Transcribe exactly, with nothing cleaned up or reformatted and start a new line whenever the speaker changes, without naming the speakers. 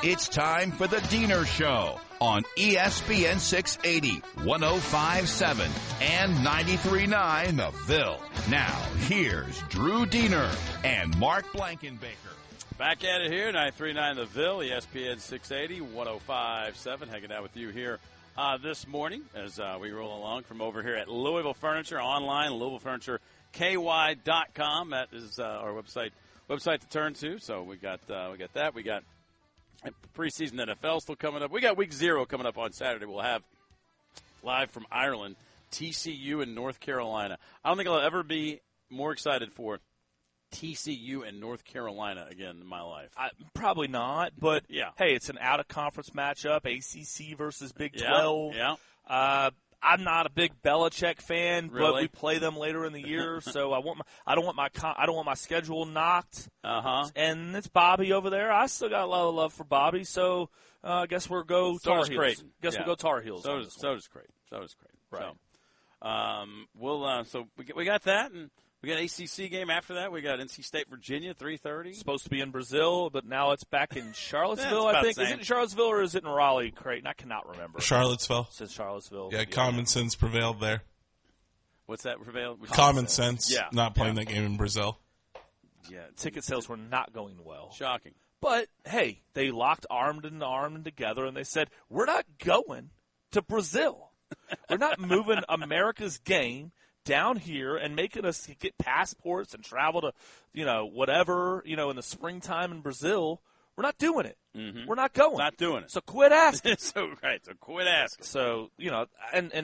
It's time for the Diener Show on E S P N six eighty, one oh five point seven, and ninety-three point nine The Ville. Now, here's Drew Diener and Mark Blankenbaker.
Back at it here, ninety-three point nine The Ville, E S P N six eighty, one oh five point seven, hanging out with you here uh, this morning as uh, we roll along from over here at Louisville Furniture, online, Louisville Furniture K Y dot com. That is uh, our website website to turn to. So we got uh, we got that. We got preseason N F L still coming up. We got week zero coming up on Saturday. We'll have live from Ireland, T C U and North Carolina. I don't think I'll ever be more excited for T C U and North Carolina again in my life.
I, probably not, but
yeah.
Hey, it's an out-of-conference matchup, A C C versus Big
yeah,
twelve.
Yeah.
Uh, I'm not a big Belichick fan,
really?
but we play them later in the year, so I want my I don't want my I don't want my schedule knocked.
Uh huh.
And it's Bobby over there. I still got a lot of love for Bobby, so uh, I guess we'll go
so
Tar
does
Heels.
Creighton.
Guess
Yeah.
we'll go Tar Heels.
So
on
does
this
so
one.
does Creighton. So does Creighton.
Right.
So, um, we'll uh, so we get, we got that, and we got A C C game after that. We got N C State Virginia three thirty.
Supposed to be in Brazil, but now it's back in Charlottesville.
Yeah, it's
I
about
think
the
is
same.
it in Charlottesville or is it in Raleigh, Creighton? I cannot remember.
Charlottesville.
It's in Charlottesville.
Yeah, common sense prevailed there.
What's that prevailed? Which
Common sense.
Yeah.
Not playing
Yeah.
that game in Brazil.
Yeah.
Ticket sales were not going well.
Shocking.
But, hey, they locked armed and armed together, and they said, we're not going to Brazil. We're not moving America's game down here and making us get passports and travel to, you know, whatever, you know, in the springtime in Brazil. We're not doing it.
Mm-hmm.
We're not going.
Not doing it.
So quit asking.
so, right. So quit asking.
So, you know, and, and